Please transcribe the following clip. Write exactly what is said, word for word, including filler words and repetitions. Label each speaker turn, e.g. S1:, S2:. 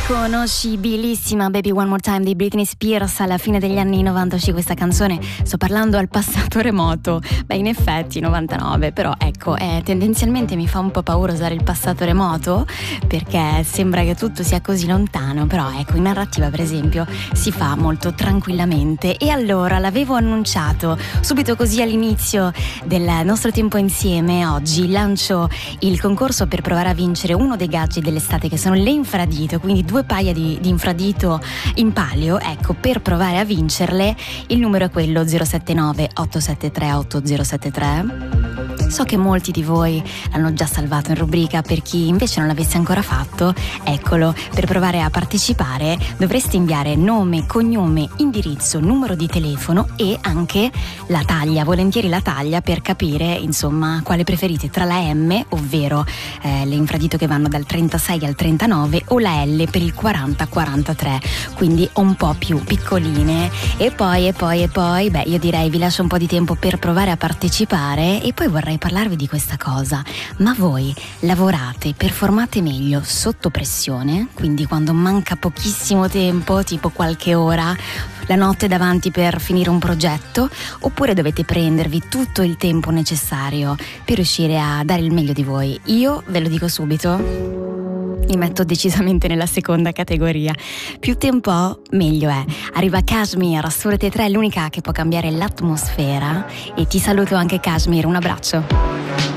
S1: Conoscibilissima Baby One More Time di Britney Spears alla fine degli anni novanta uscì questa canzone. Sto parlando al passato remoto. Beh, in effetti novantanove, però ecco, eh, tendenzialmente mi fa un po' paura usare il passato remoto perché sembra che tutto sia così lontano, però ecco, in narrativa per esempio si fa molto tranquillamente. E allora l'avevo annunciato subito così all'inizio del nostro tempo insieme. Oggi lancio il concorso per provare a vincere uno dei gadget dell'estate che sono le infradito, quindi due paia di, di infradito in palio. Ecco, per provare a vincerle il numero è quello zero sette nove otto sette tre otto zero sette tre. So che molti di voi l'hanno già salvato in rubrica, per chi invece non l'avesse ancora fatto, eccolo. Per provare a partecipare dovreste inviare nome, cognome, indirizzo, numero di telefono e anche la taglia, volentieri la taglia, per capire insomma quale preferite tra la M, ovvero eh, le infradito che vanno dal trentasei al trentanove, o la L per il quaranta quarantatré, quindi un po' più piccoline. E poi e poi e poi beh, io direi vi lascio un po' di tempo per provare a partecipare. E poi vorrei parlarvi di questa cosa: ma voi lavorate, performate meglio sotto pressione, quindi quando manca pochissimo tempo, tipo qualche ora, la notte davanti per finire un progetto, oppure dovete prendervi tutto il tempo necessario per riuscire a dare il meglio di voi? Io ve lo dico subito, mi metto decisamente nella seconda categoria. Più tempo meglio è. Arriva Kashmir su Rete tre, l'unica che può cambiare l'atmosfera. E ti saluto anche Kashmir, un abbraccio.